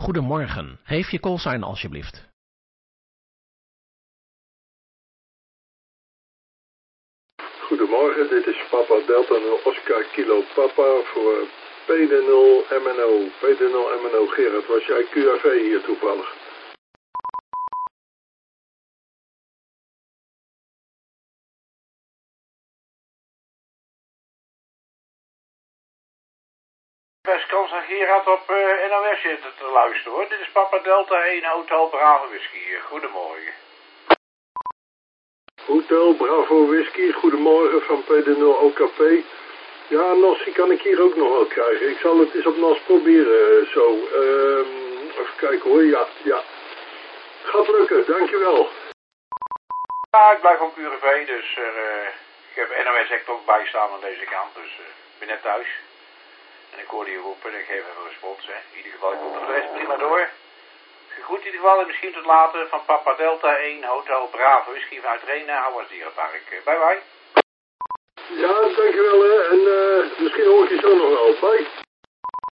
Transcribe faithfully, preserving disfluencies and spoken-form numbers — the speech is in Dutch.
Goedemorgen, geef je callsign alsjeblieft. Goedemorgen, dit is Papa Delta nul Oscar Kilo Papa voor P D nul M N O. P D nul M N O, Gerard, was jij Q R V hier toevallig? Best kans aan Gerard op uh, N O S zitten te luisteren hoor. Dit is Papa Delta één Hotel Bravo Whisky hier. Goedemorgen. Hotel Bravo Whisky, goedemorgen van P D nul O K P. Ja, Nossie kan ik hier ook nog wel krijgen. Ik zal het eens op Nos proberen zo. Um, even kijken hoor, ja, ja. Gaat lukken, dankjewel. Ja, ik blijf op Q R V, dus uh, ik heb N O S echt ook bijstaan aan deze kant. Dus uh, ik ben net thuis. En ik hoorde je roepen en ik geef even een respons. Hè. In ieder geval, ik kom voor de rest prima door. Goed in ieder geval en misschien tot later van Papa Delta één Hotel Bravo Whisky vanuit Rena, Houwers Dierenpark. Bye bye. Ja, dankjewel hè. En uh, misschien hoor ik je zo nog wel. Bye.